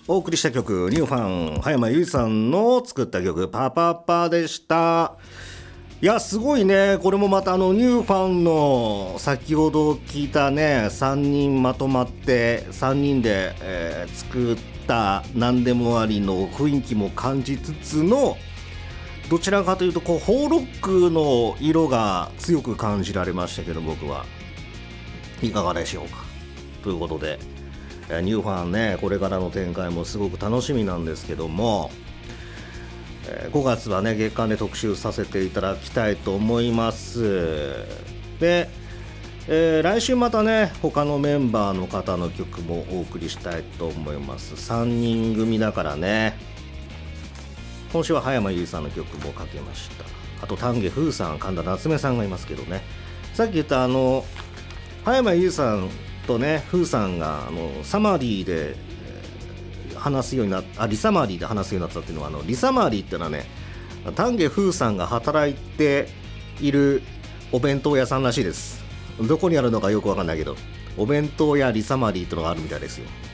お送りした曲、ニューファン葉山由依さんの作った曲パパパでした。いやすごいね。これもまたニューファンの先ほど聞いたね3人まとまって3人で、作った何でもありの雰囲気も感じつつの、どちらかというとこうホーロックの色が強く感じられましたけど、僕はいかがでしょうか。ということでニューファンね、これからの展開もすごく楽しみなんですけども、5月はね月間で特集させていただきたいと思います。で、来週またね他のメンバーの方の曲もお送りしたいと思います。3人組だからね。今週は葉山由依さんの曲もかけました。あと丹下風さん、神田夏目さんがいますけどね、さっき言った葉山由依さんとね風さんがサマリーで話すようになったリサマリーで話すようになったっていうのはリサマリーってのはね丹下風さんが働いているお弁当屋さんらしいです。どこにあるのかよくわかんないけどお弁当屋リサマリーってのがあるみたいですよ。